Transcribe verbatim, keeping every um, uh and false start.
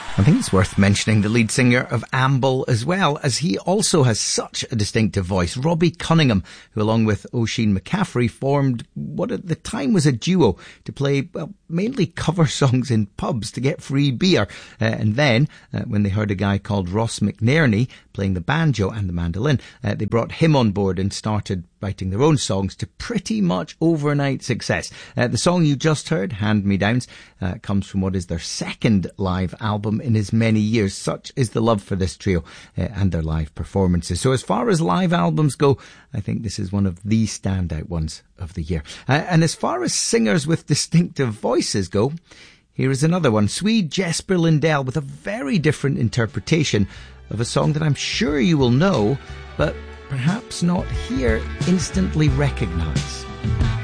I think it's worth mentioning the lead singer of Amble as well, as he also has such a distinctive voice. Robbie Cunningham, who along with Oisin McCaffrey formed what at the time was a duo to play, well, mainly cover songs in pubs to get free beer. Uh, and then, uh, when they heard a guy called Ross McNerney playing the banjo and the mandolin, uh, they brought him on board and started writing their own songs to pretty much overnight success. Uh, the song you just heard, Hand Me Downs, uh, comes from what is their second live album in as many years. Such is the love for this trio uh, and their live performances. So as far as live albums go, I think this is one of the standout ones of the year. Uh, and as far as singers with distinctive voices go, here is another one. Swede Jesper Lindell with a very different interpretation of a song that I'm sure you will know, but perhaps not here instantly recognise.